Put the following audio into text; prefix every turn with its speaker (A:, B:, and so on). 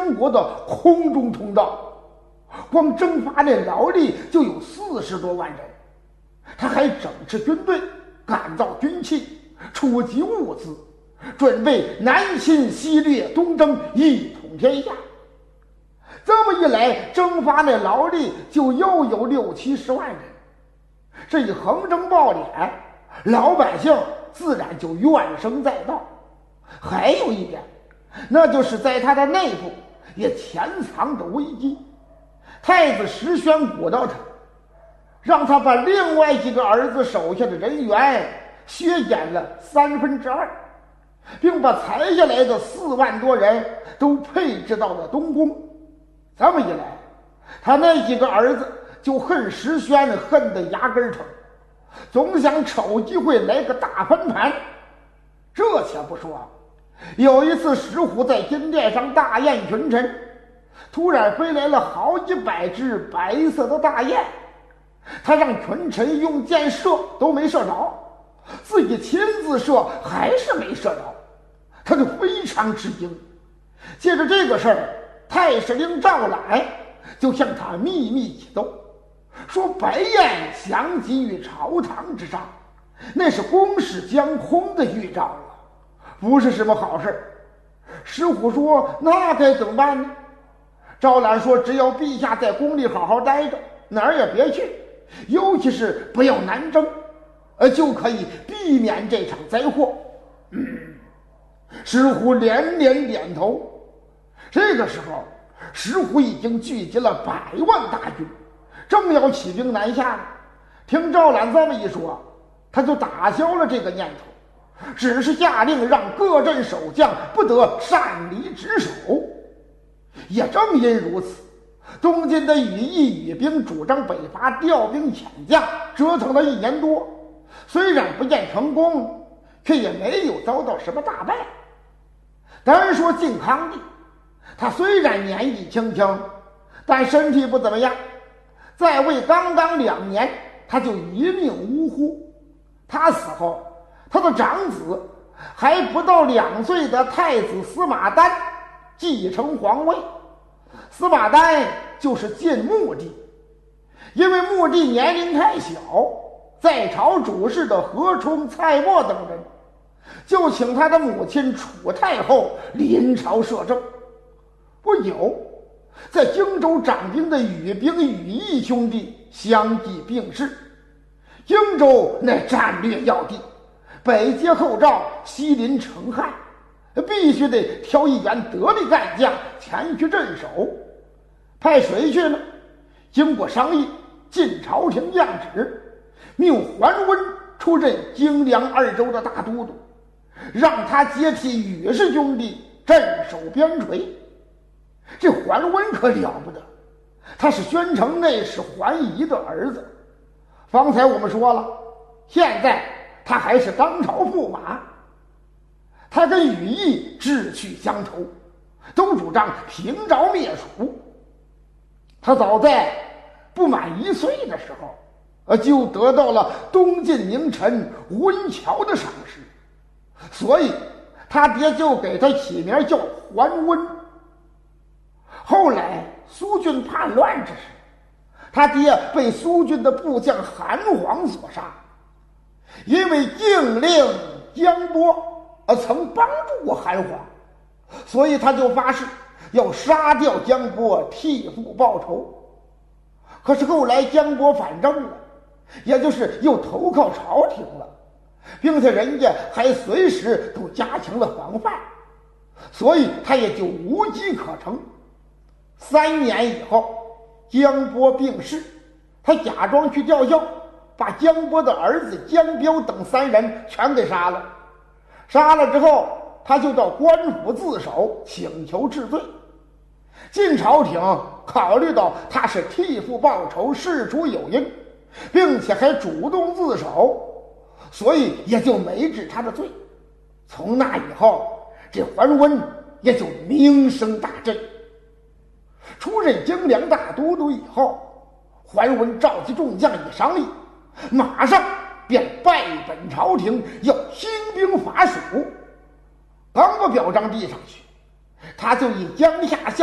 A: 全国的空中通道，光征发那劳力就有40多万人。他还整治军队，改造军器，储集物资，准备南侵西掠，东征，一统天下。这么一来，征发那劳力就又有60-70万人。这一横征暴敛，老百姓自然就怨声载道。还有一点，那就是在他的内部也潜藏着危机。太子石宣鼓捣他，让他把另外几个儿子手下的人员削减了2/3，并把裁下来的4万多人都配置到了东宫。这么一来，他那几个儿子就恨石宣恨得牙根疼，总想瞅机会来个大翻盘。这且不说，有一次石虎在金殿上大宴群臣，突然飞来了好几百只白色的大雁，他让群臣用箭射都没射着，自己亲自射还是没射着，他就非常吃惊。借着这个事儿，太史令赵览就向他秘密启奏，说白雁翔集于朝堂之上，那是公事将空的预兆了，不是什么好事。石虎说：“那该怎么办呢？”赵览说：“只要陛下在宫里好好待着，哪儿也别去，尤其是不要南征，就可以避免这场灾祸。”石虎连连点头。这个时候，石虎已经聚集了100万大军，正要起兵南下了。听赵览这么一说，他就打消了这个念头，只是下令让各镇守将不得擅离职守。也正因如此，东晋的羽翼羽兵主张北伐，调兵遣将，折腾了1年多，虽然不见成功，却也没有遭到什么大败。单说晋康帝，他虽然年纪轻轻，但身体不怎么样，在位刚刚2年，他就一命呜呼。他死后，他的长子还不到2岁的太子司马丹继承皇位。司马丹就是晋穆帝，因为穆帝年龄太小，在朝主事的何冲、蔡瑁等人就请他的母亲楚太后临朝摄政。不久，在荆州掌兵的羽兵羽翼兄弟相继病逝。荆州那战略要地，北接后赵，西临成汉，必须得挑一员得力干将前去镇守。派谁去呢？经过商议，晋朝廷降旨，命桓温出任荆凉2州的大都督，让他接替羽氏兄弟镇守边陲。这桓温可了不得，他是宣城内史桓仪的儿子。方才我们说了，现在他还是当朝驸马。他跟羽翼志趣相投，都主张平赵灭蜀。他早在不满1岁的时候，就得到了东晋名臣温峤的赏识，所以他爹就给他起名叫桓温。后来苏峻叛乱之时，他爹被苏峻的部将韩晃所杀，因为禁令江波曾帮助过韩晃，所以他就发誓要杀掉江波，替父报仇。可是后来江波反正了，也就是又投靠朝廷了，并且人家还随时都加强了防范，所以他也就无机可乘。3年以后，江波病逝，他假装去吊孝，把江波的儿子江彪等3人全给杀了。杀了之后，他就到官府自首，请求治罪。晋朝廷考虑到他是替父报仇，事出有因，并且还主动自首，所以也就没治他的罪。从那以后，这桓温也就名声大振。出任荆凉大都督以后，桓温召集众将一商议，马上便拜本朝廷，要兴兵伐蜀。刚把表彰递上去，他就以江夏相